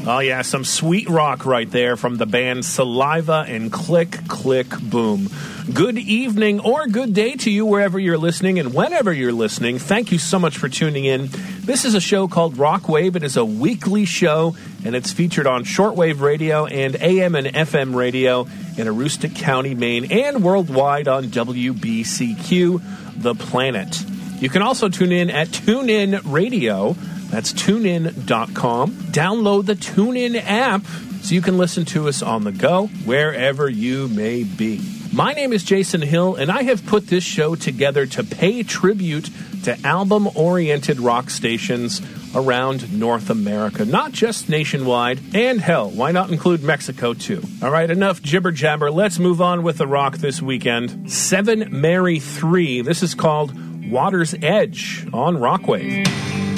Oh, yeah, some sweet rock right there from the band Saliva and Click, Click, Boom. Good evening or good day to you wherever you're listening and whenever you're listening. Thank you so much for tuning in. This is a show called Rockwave. It is a weekly show, and it's featured on shortwave radio and AM and FM radio in Aroostook County, Maine, and worldwide on WBCQ, The Planet. You can also tune in at TuneIn Radio. That's TuneIn.com. Download the TuneIn app so you can listen to us on the go, wherever you may be. My name is Jason Hill, and I have put this show together to pay tribute to album-oriented rock stations around North America, not just nationwide, and hell, why not include Mexico too? All right, enough jibber-jabber. Let's move on with the rock this weekend. 7 Mary 3. This is called Water's Edge on Rockwave.